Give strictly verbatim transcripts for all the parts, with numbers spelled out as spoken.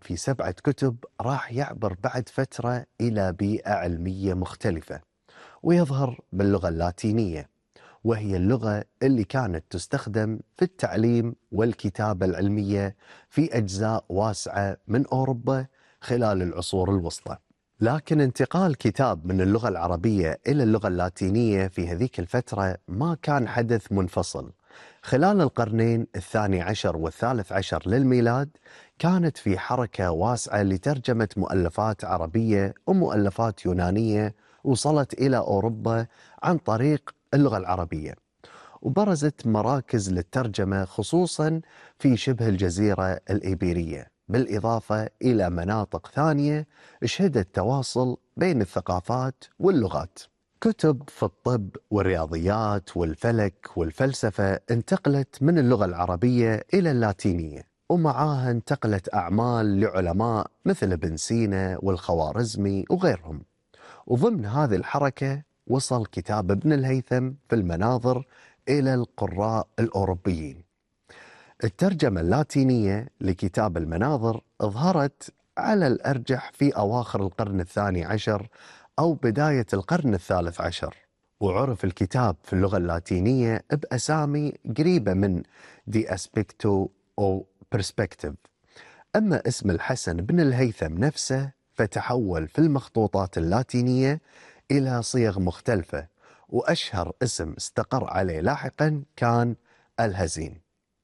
في سبعة كتب راح يعبر بعد فترة إلى بيئة علمية مختلفة، ويظهر باللغة اللاتينية، وهي اللغة اللي كانت تستخدم في التعليم والكتابة العلمية في أجزاء واسعة من أوروبا خلال العصور الوسطى. لكن انتقال كتاب من اللغة العربية إلى اللغة اللاتينية في هذيك الفترة ما كان حدث منفصل. خلال القرنين الثاني عشر والثالث عشر للميلاد كانت في حركة واسعة لترجمة مؤلفات عربية ومؤلفات يونانية وصلت إلى أوروبا عن طريق اللغة العربية، وبرزت مراكز للترجمة خصوصا في شبه الجزيرة الإيبيرية، بالإضافة إلى مناطق ثانية شهدت تواصل بين الثقافات واللغات. كتب في الطب والرياضيات والفلك والفلسفة انتقلت من اللغة العربية إلى اللاتينية، ومعاها انتقلت أعمال لعلماء مثل ابن سينا والخوارزمي وغيرهم. وضمن هذه الحركة وصل كتاب ابن الهيثم في المناظر إلى القراء الأوروبيين. الترجمة اللاتينية لكتاب المناظر ظهرت على الأرجح في أواخر القرن الثاني عشر أو بداية القرن الثالث عشر، وعرف الكتاب في اللغة اللاتينية بأسامي قريبة من دي أسبيكتو أو برسبكتيف. أما اسم الحسن بن الهيثم نفسه فتحول في المخطوطات اللاتينية إلى صيغ مختلفة، وأشهر اسم استقر عليه لاحقا كان الهزين.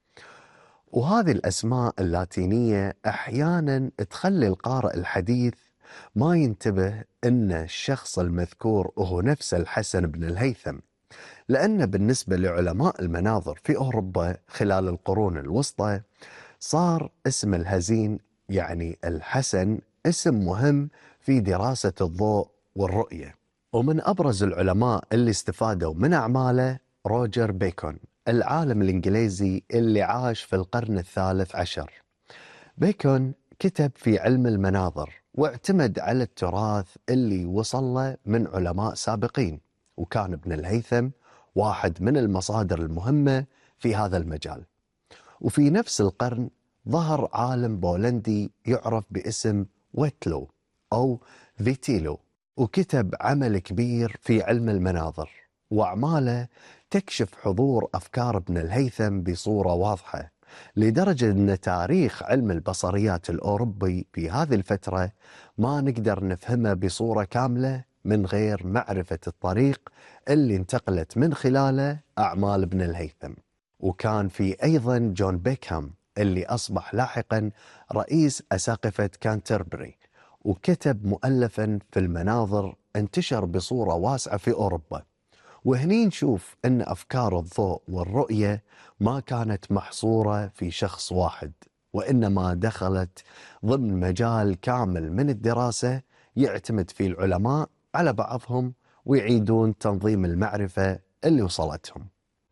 وهذه الأسماء اللاتينية أحيانا تخلي القارئ الحديث ما ينتبه أن الشخص المذكور هو نفس الحسن بن الهيثم، لأن بالنسبة لعلماء المناظر في أوروبا خلال القرون الوسطى صار اسم الهزين يعني الحسن اسم مهم في دراسة الضوء والرؤية. ومن أبرز العلماء اللي استفادوا من أعماله روجر بيكون، العالم الإنجليزي اللي عاش في القرن الثالث عشر. بيكون كتب في علم المناظر واعتمد على التراث اللي وصل له من علماء سابقين، وكان ابن الهيثم واحد من المصادر المهمة في هذا المجال. وفي نفس القرن ظهر عالم بولندي يعرف باسم ويتلو أو فيتيلو، وكتب عمل كبير في علم المناظر، وأعماله تكشف حضور أفكار ابن الهيثم بصورة واضحة، لدرجة أن تاريخ علم البصريات الأوروبي في هذه الفترة ما نقدر نفهمه بصورة كاملة من غير معرفة الطريق اللي انتقلت من خلاله أعمال ابن الهيثم. وكان في أيضا جون بيكهام اللي أصبح لاحقا رئيس أساقفة كانتربري، وكتب مؤلفا في المناظر انتشر بصورة واسعة في أوروبا. وهني نشوف أن أفكار الضوء والرؤية ما كانت محصورة في شخص واحد، وإنما دخلت ضمن مجال كامل من الدراسة يعتمد فيه العلماء على بعضهم ويعيدون تنظيم المعرفة اللي وصلتهم.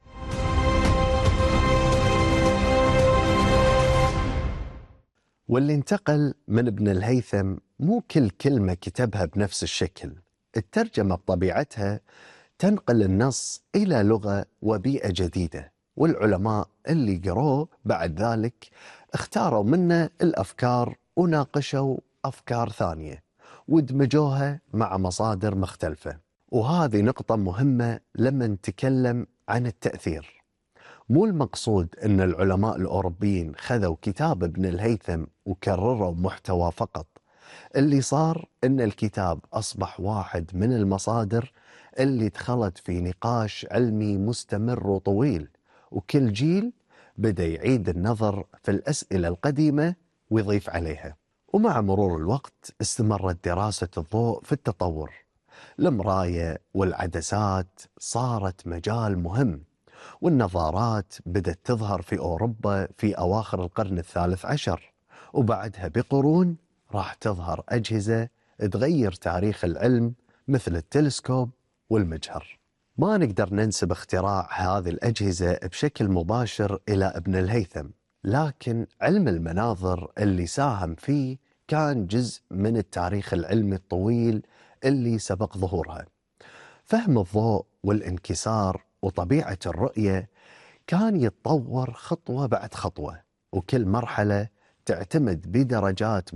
واللي انتقل من ابن الهيثم مو كل كلمة كتبها بنفس الشكل، الترجمة بطبيعتها تنقل النص إلى لغة وبيئة جديدة، والعلماء اللي قروه بعد ذلك اختاروا منه الأفكار وناقشوا أفكار ثانية ودمجوها مع مصادر مختلفة. وهذه نقطة مهمة لما نتكلم عن التأثير. مو المقصود أن العلماء الأوروبيين خذوا كتاب ابن الهيثم وكرروا محتوى فقط. اللي صار أن الكتاب أصبح واحد من المصادر اللي دخلت في نقاش علمي مستمر وطويل، وكل جيل بدأ يعيد النظر في الأسئلة القديمة ويضيف عليها. ومع مرور الوقت استمرت دراسة الضوء في التطور. المراية والعدسات صارت مجال مهم، والنظارات بدأت تظهر في أوروبا في أواخر القرن الثالث عشر، وبعدها بقرون راح تظهر أجهزة تغير تاريخ العلم مثل التلسكوب والمجهر. ما نقدر ننسب اختراع هذه الأجهزة بشكل مباشر إلى ابن الهيثم، لكن علم المناظر اللي ساهم فيه كان جزء من التاريخ العلمي الطويل اللي سبق ظهورها. فهم الضوء والانكسار وطبيعة الرؤية كان يتطور خطوة بعد خطوة، وكل مرحلة تعتمد بدرجات